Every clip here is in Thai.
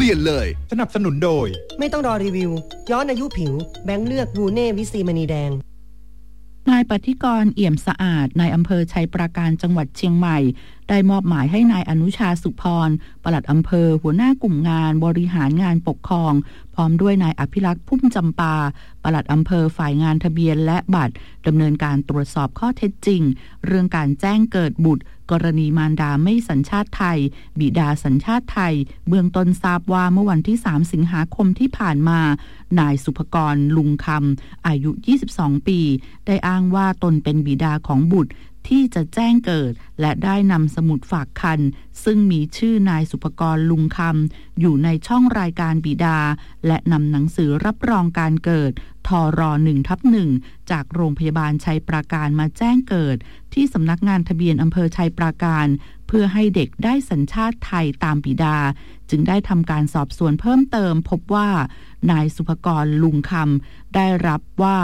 ลี่ยนเลยสนับสนุนโดยไม่ต้องรอรีวิวย้อนอายุผิวแบงค์เลือกบูเน่วิซีมณีแดงนายปฏิกรณ์เอี่ยมสะอาดนายอำเภอชัยปราการจังหวัดเชียงใหม่ได้มอบหมายให้นายอนุชาสุพรปลัดอำเภอหัวหน้ากลุ่มงานบริหารงานปกครองพร้อมด้วยนายอภิรักษ์พุ่มจำปาปลัดอำเภอฝ่ายงานทะเบียนและบัตรดำเนินการตรวจสอบข้อเท็จจริงเรื่องการแจ้งเกิดบุตรกรณีมารดาไม่สัญชาติไทยบิดาสัญชาติไทยเบื้องต้นทราบว่าเมื่อวันที่3สิงหาคมที่ผ่านมานายสุภกรลุงคำอายุ22ปีได้อ้างว่าตนเป็นบิดาของบุตรที่จะแจ้งเกิดและได้นำสมุดฝากคันซึ่งมีชื่อนายสุภกรลุงคำอยู่ในช่องรายการบิดาและนำหนังสือรับรองการเกิดทร1/1จากโรงพยาบาลชัยปราการมาแจ้งเกิดที่สำนักงานทะเบียนอำเภอชัยปราการเพื่อให้เด็กได้สัญชาติไทยตามบิดาจึงได้ทำการสอบสวนเพิ่มเติมพบว่านายสุภกรลุงคำได้รับว่า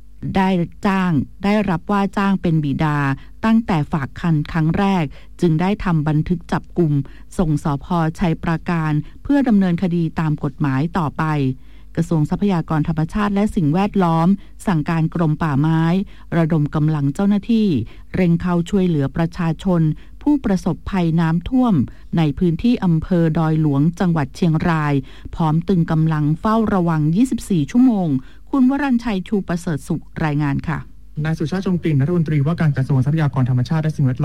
จ้างเป็นบิดาตั้งแต่ฝากครรภ์ครั้งแรกจึงได้ทำบันทึกจับกุมส่งสภ.ชัยปราการเพื่อดำเนินคดีตามกฎหมายต่อไปกระทรวงทรัพยากรธรรมชาติและสิ่งแวดล้อมสั่งการกรมป่าไม้ระดมกำลังเจ้าหน้าที่เร่งเข้าช่วยเหลือประชาชนผู้ประสบภัยน้ำท่วมในพื้นที่อำเภอดอยหลวงจังหวัดเชียงรายพร้อมตึงกำลังเฝ้าระวัง24ชั่วโมงคุณวรัญชัยชูประเสริฐสุขรายงานค่ะนายสุชาติ ชมกลิ่นรัฐมนตรีว่าการกระทรวงทรัพยากรธรรมชาติและสิ่งแวดล้อม